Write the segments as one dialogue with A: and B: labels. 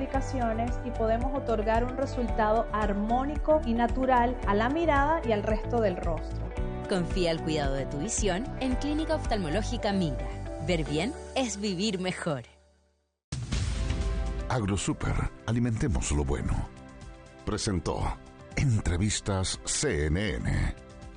A: aplicaciones y podemos otorgar un resultado armónico y natural a la mirada y al resto del rostro.
B: Confía el cuidado de tu visión en Clínica Oftalmológica Mira. Ver bien es vivir mejor.
C: AgroSuper, alimentemos lo bueno. Presentó Entrevistas CNN.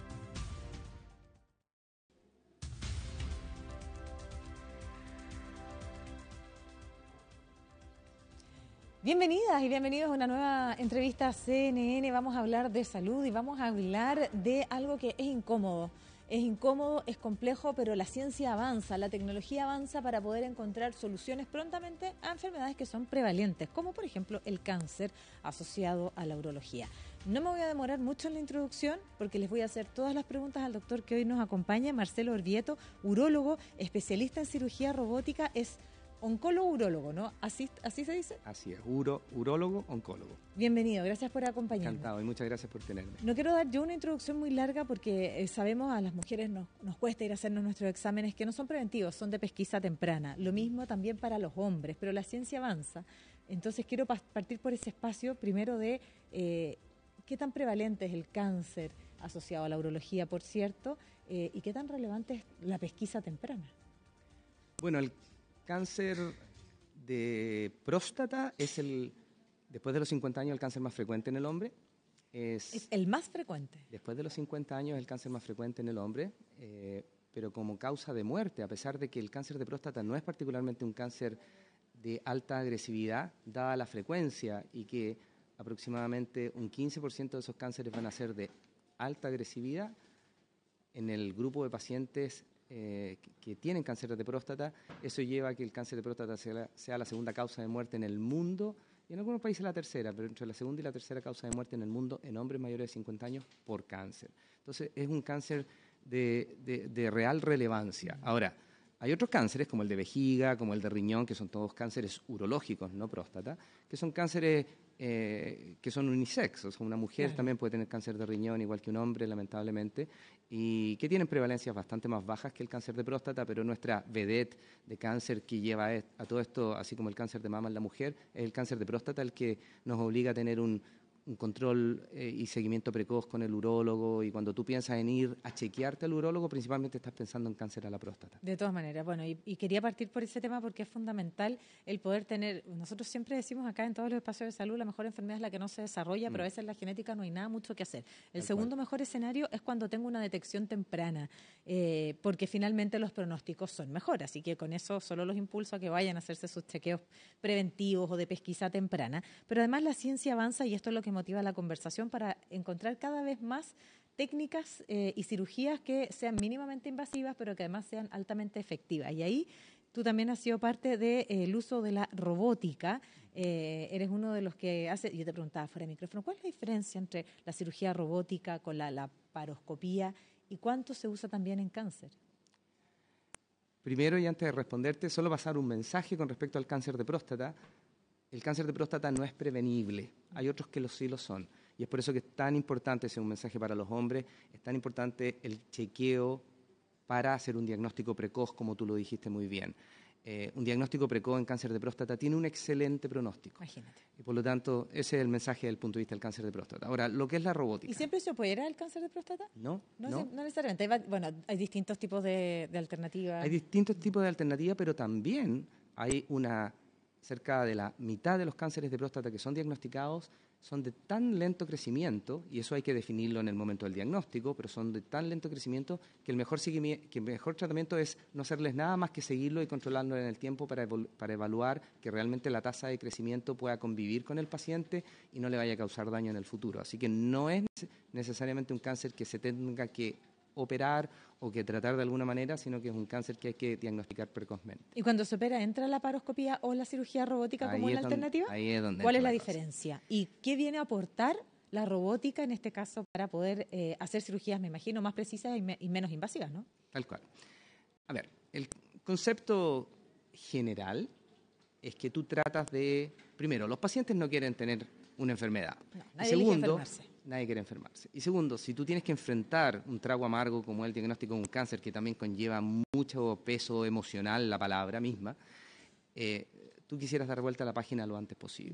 D: Bienvenidas y bienvenidos a una nueva entrevista CNN. Vamos a hablar de salud y vamos a hablar de algo que es incómodo. Es incómodo, es complejo, pero la ciencia avanza, la tecnología avanza para poder encontrar soluciones prontamente a enfermedades que son prevalentes, como por ejemplo el cáncer asociado a la urología. No me voy a demorar mucho en la introducción porque les voy a hacer todas las preguntas al doctor que hoy nos acompaña, Marcelo Orvieto, urólogo, especialista en cirugía robótica, es oncólogo-urólogo, ¿no? ¿Así se dice?
E: Así es, urólogo-oncólogo.
D: Bienvenido, gracias por acompañarnos.
E: Encantado y muchas gracias por tenerme.
D: No quiero dar yo una introducción muy larga porque sabemos a las mujeres nos cuesta ir a hacernos nuestros exámenes que no son preventivos, son de pesquisa temprana. Lo mismo también para los hombres, pero la ciencia avanza. Entonces quiero partir por ese espacio primero de qué tan prevalente es el cáncer asociado a la urología, por cierto, y qué tan relevante es la pesquisa temprana.
E: Bueno, el cáncer de próstata es después de los 50 años, el cáncer más frecuente en el hombre.
D: Es el más frecuente.
E: Después de los 50 años, el cáncer más frecuente en el hombre, pero como causa de muerte, a pesar de que el cáncer de próstata no es particularmente un cáncer de alta agresividad, dada la frecuencia y que aproximadamente un 15% de esos cánceres van a ser de alta agresividad, en el grupo de pacientes que tienen cáncer de próstata, eso lleva a que el cáncer de próstata sea la segunda causa de muerte en el mundo, y en algunos países la tercera, pero entre la segunda y la tercera causa de muerte en el mundo en hombres mayores de 50 años por cáncer. Entonces es un cáncer de real relevancia. Ahora, hay otros cánceres como el de vejiga, como el de riñón, que son todos cánceres urológicos, no próstata, que son cánceres que son unisex, o sea, una mujer también puede tener cáncer de riñón igual que un hombre, lamentablemente, y que tienen prevalencias bastante más bajas que el cáncer de próstata, pero nuestra vedette de cáncer que lleva a todo esto, así como el cáncer de mama en la mujer, es el cáncer de próstata el que nos obliga a tener un control y seguimiento precoz con el urólogo, y cuando tú piensas en ir a chequearte al urólogo, principalmente estás pensando en cáncer a la próstata.
D: De todas maneras, bueno, y quería partir por ese tema porque es fundamental el poder tener, nosotros siempre decimos acá en todos los espacios de salud, la mejor enfermedad es la que no se desarrolla, pero a veces en la genética no hay nada mucho que hacer. El segundo mejor escenario es cuando tengo una detección temprana, porque finalmente los pronósticos son mejores, así que con eso solo los impulso a que vayan a hacerse sus chequeos preventivos o de pesquisa temprana, pero además la ciencia avanza y esto es lo que motiva la conversación para encontrar cada vez más técnicas y cirugías que sean mínimamente invasivas, pero que además sean altamente efectivas. Y ahí tú también has sido parte del uso de la robótica. Eres uno de los que hace, yo te preguntaba fuera de micrófono, ¿cuál es la diferencia entre la cirugía robótica con la laparoscopía y cuánto se usa también en cáncer?
E: Primero, y antes de responderte, solo pasar un mensaje con respecto al cáncer de próstata. El cáncer de próstata no es prevenible, hay otros que sí lo son. Y es por eso que es tan importante, ese es un mensaje para los hombres, es tan importante el chequeo para hacer un diagnóstico precoz, como tú lo dijiste muy bien. Un diagnóstico precoz en cáncer de próstata tiene un excelente pronóstico.
D: Imagínate.
E: Y por lo tanto, ese es el mensaje desde el punto de vista del cáncer de próstata. Ahora, lo que es la robótica.
D: ¿Y siempre se opera el cáncer de próstata?
E: No.
D: No necesariamente. Bueno, hay distintos tipos de alternativas.
E: Hay distintos tipos de alternativas, pero también hay cerca de la mitad de los cánceres de próstata que son diagnosticados son de tan lento crecimiento, y eso hay que definirlo en el momento del diagnóstico, pero son de tan lento crecimiento que el mejor tratamiento es no hacerles nada más que seguirlo y controlarlo en el tiempo para evaluar que realmente la tasa de crecimiento pueda convivir con el paciente y no le vaya a causar daño en el futuro. Así que no es necesariamente un cáncer que se tenga que operar o que tratar de alguna manera, sino que es un cáncer que hay que diagnosticar precozmente.
D: ¿Y cuando se opera, entra la laparoscopía o la cirugía robótica como la alternativa?
E: Ahí es donde
D: ¿Cuál es la diferencia? ¿Y qué viene a aportar la robótica en este caso para poder hacer cirugías, me imagino, más precisas y menos invasivas, ¿no?
E: Tal cual. A ver, el concepto general es que tú tratas de... Primero, los pacientes no quieren tener una enfermedad.
D: No,
E: y segundo, nadie quiere enfermarse. Y segundo, si tú tienes que enfrentar un trago amargo como el diagnóstico de un cáncer, que también conlleva mucho peso emocional, la palabra misma, tú quisieras dar vuelta a la página lo antes posible.